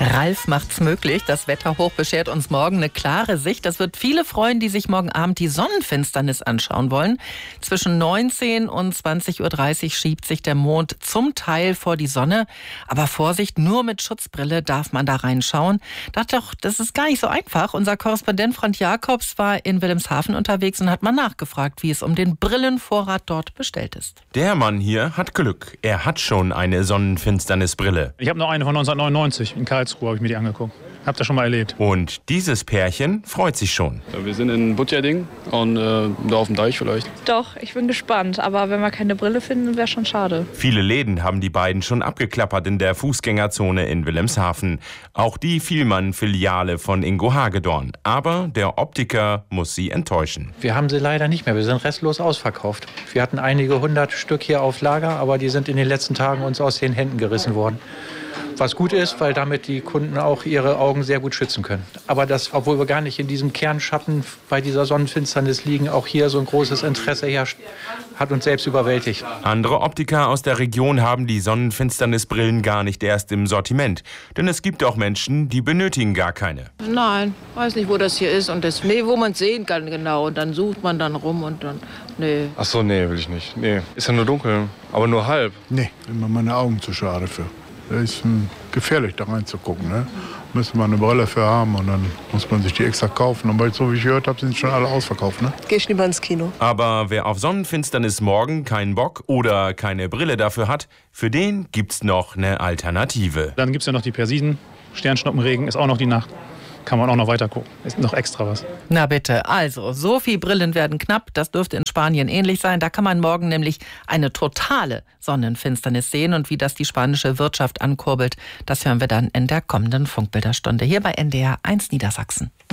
Ralf macht's möglich. Das Wetterhoch beschert uns morgen eine klare Sicht. Das wird viele freuen, die sich morgen Abend die Sonnenfinsternis anschauen wollen. Zwischen 19 und 20.30 Uhr schiebt sich der Mond zum Teil vor die Sonne. Aber Vorsicht, nur mit Schutzbrille darf man da reinschauen. Dachte doch, das ist gar nicht so einfach. Unser Korrespondent Frank Jakobs war in Wilhelmshaven unterwegs und hat mal nachgefragt, wie es um den Brillenvorrat dort bestellt ist. Der Mann hier hat Glück. Er hat schon eine Sonnenfinsternisbrille. Ich habe noch eine von 1999 in Karlsruhe, habe ich mir die angeguckt. Hab das schon mal erlebt. Und dieses Pärchen freut sich schon. Wir sind in Butjerding und da auf dem Deich vielleicht. Doch, ich bin gespannt. Aber wenn wir keine Brille finden, wäre schon schade. Viele Läden haben die beiden schon abgeklappert in der Fußgängerzone in Wilhelmshaven. Auch die Vielmann-Filiale von Ingo Hagedorn. Aber der Optiker muss sie enttäuschen. Wir haben sie leider nicht mehr. Wir sind restlos ausverkauft. Wir hatten einige 100 Stück hier auf Lager, aber die sind in den letzten Tagen uns aus den Händen gerissen worden. Was gut ist, weil damit die Kunden auch ihre Augen sehr gut schützen können. Aber das, obwohl wir gar nicht in diesem Kernschatten bei dieser Sonnenfinsternis liegen, auch hier so ein großes Interesse herrscht, hat uns selbst überwältigt. Andere Optiker aus der Region haben die Sonnenfinsternisbrillen gar nicht erst im Sortiment. Denn es gibt auch Menschen, die benötigen gar keine. Nein, weiß nicht, wo das hier ist. Und das, wo man es sehen kann genau. Und dann sucht man dann rum und dann, nee. Ach so, nee, will ich nicht. Nee, ist ja nur dunkel, aber nur halb. Nee, immer meine Augen zu schade für. Das ist gefährlich, da reinzugucken. Ne? Müsste man eine Brille für haben und dann muss man sich die extra kaufen. Aber so wie ich gehört habe, sind schon alle ausverkauft. Ne? Geh ich lieber ins Kino. Aber wer auf Sonnenfinsternis morgen keinen Bock oder keine Brille dafür hat, für den gibt's noch eine Alternative. Dann gibt es ja noch die Persiden. Sternschnuppenregen ist auch noch die Nacht. Kann man auch noch weiter gucken. Ist noch extra was. Na bitte, also, so viel Brillen werden knapp. Das dürfte in Spanien ähnlich sein. Da kann man morgen nämlich eine totale Sonnenfinsternis sehen. Und wie das die spanische Wirtschaft ankurbelt, das hören wir dann in der kommenden Funkbilderstunde hier bei NDR 1 Niedersachsen.